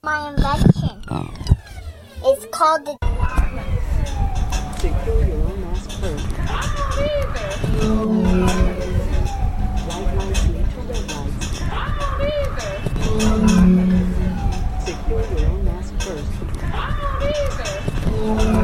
My invention. It's called the... Secure your own mask first. White lights lead to red lights. Secure your own mask first.